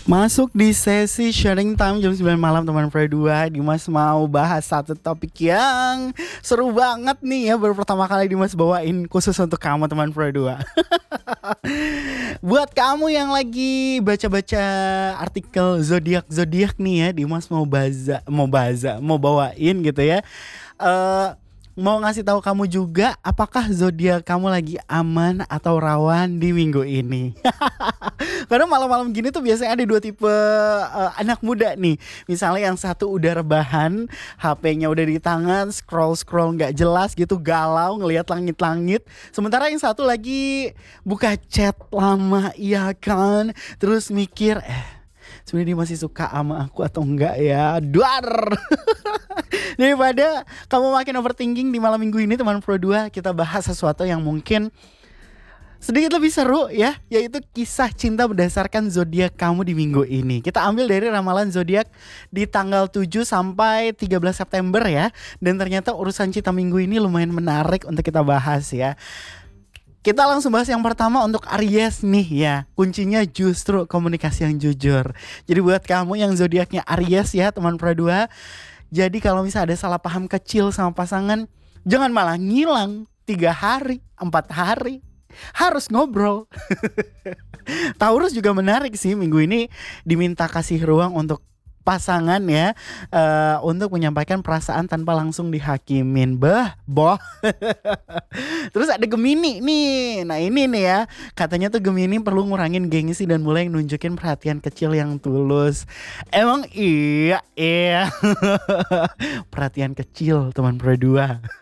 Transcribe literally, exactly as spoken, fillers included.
Masuk di sesi sharing time jam sembilan malam teman Pro dua. Dimas mau bahas satu topik yang seru banget nih ya. Baru pertama kali Dimas bawain khusus untuk kamu teman Pro dua. Buat kamu yang lagi baca-baca artikel zodiak-zodiak nih ya, Dimas mau baza, mau baza, mau bawain gitu ya. Eh Mau ngasih tahu kamu juga apakah zodiak kamu lagi aman atau rawan di minggu ini. Karena malam-malam gini tuh biasanya ada dua tipe uh, anak muda nih. Misalnya yang satu udah rebahan, H P-nya udah di tangan, scroll-scroll nggak jelas gitu, galau ngelihat langit-langit. Sementara yang satu lagi buka chat lama, iya kan? Terus mikir, eh sebenarnya dia masih suka sama aku atau enggak ya? Duar. Daripada kamu makin overthinking di malam minggu ini teman Pro dua, kita bahas sesuatu yang mungkin sedikit lebih seru ya, yaitu kisah cinta berdasarkan zodiak kamu di minggu ini. Kita ambil dari ramalan zodiak di tanggal tujuh sampai tiga belas September ya. Dan ternyata urusan cinta minggu ini lumayan menarik untuk kita bahas ya. Kita langsung bahas yang pertama untuk Aries nih ya. Kuncinya justru komunikasi yang jujur. Jadi buat kamu yang zodiaknya Aries ya teman Pro dua, jadi kalau misalnya ada salah paham kecil sama pasangan, jangan malah ngilang tiga hari, empat hari. Harus ngobrol. Taurus juga menarik sih, minggu ini diminta kasih ruang untuk pasangan ya, uh, untuk menyampaikan perasaan tanpa langsung dihakimin. Bah, boh. Terus ada Gemini nih. Nah ini nih ya, katanya tuh Gemini perlu ngurangin gengsi dan mulai nunjukin perhatian kecil yang tulus. Emang iya, iya. Perhatian kecil teman Pro dua.